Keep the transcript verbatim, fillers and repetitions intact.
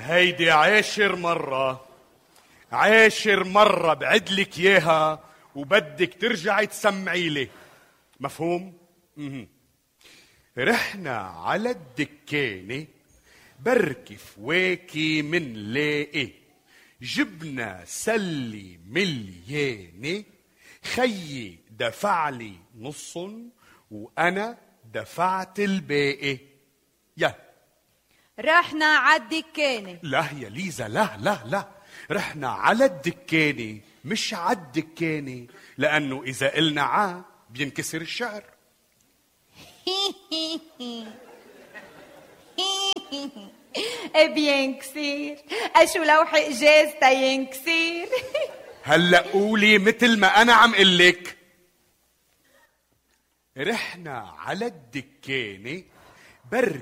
هيدي عاشر مرة عاشر مرة بعدلك ياها وبدك ترجعي تسمعي لي. مفهوم؟ مه. رحنا على الدكانة بركي فواكي منلاقي، جبنا سلي مليانة، خيي دفعلي نص وأنا دفعت الباقي. يا رحنا على الدكانة. لا يا ليزا، لا لا لا، رحنا على الدكانة مش على الدكانة، لأنه إذا قلنا ع بينكسر الشعر. بينكسر. أشو لوح إجازتا ينكسر. هلأ قولي مثل ما أنا عم قلك. رحنا على الدكانة بركي